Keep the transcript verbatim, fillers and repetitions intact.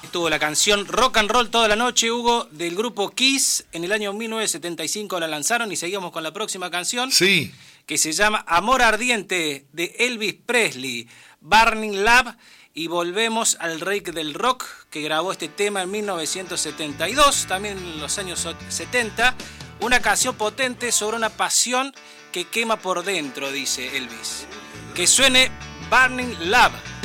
Tuvo la canción Rock and Roll toda la noche, Hugo, del grupo Kiss. En el año mil novecientos setenta y cinco la lanzaron y seguimos con la próxima canción. Sí. Que se llama Amor Ardiente, de Elvis Presley, Burning Love. Y volvemos al rey del rock, que grabó este tema en mil novecientos setenta y dos, también en los años setenta. Una canción potente sobre una pasión que quema por dentro, dice Elvis. Que suene Burning Love.